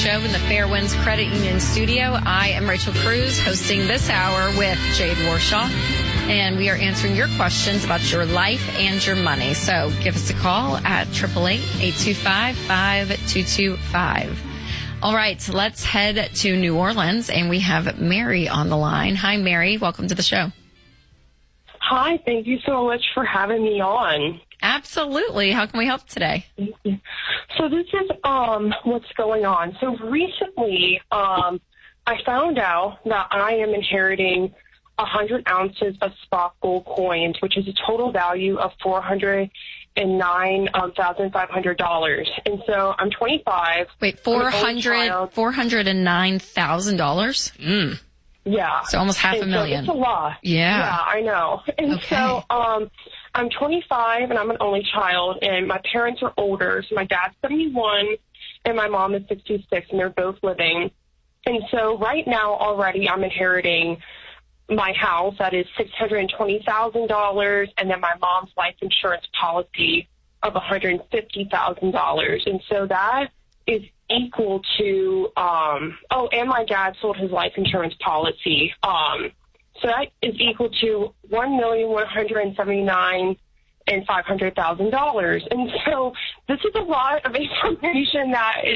Show in the Fairwinds Credit Union studio. I am Rachel Cruz, hosting this hour with Jade Warshaw, and we are answering your questions about your life and your money. So give us a call at 888-825-5225. All right, so let's head to New Orleans, and we have Mary on the line. Hi, Mary. Welcome to the show. Hi, thank you so much for having me on. Absolutely. How can we help today? Thank you. So this is what's going on. So recently, I found out that I am inheriting 100 ounces of spot gold coins, which is a total value of $409,500. And so I'm 25. Wait, $409,000? Yeah. So almost half a million. So it's a lot. Yeah, I know. And okay. So I'm 25 and I'm an only child, and my parents are older. So my dad's 71 and my mom is 66, and they're both living. And so right now already I'm inheriting my house that is $620,000, and then my mom's life insurance policy of $150,000. And so that is equal to and my dad sold his life insurance policy. So that is equal to $1,179,500. And so this is a lot of information that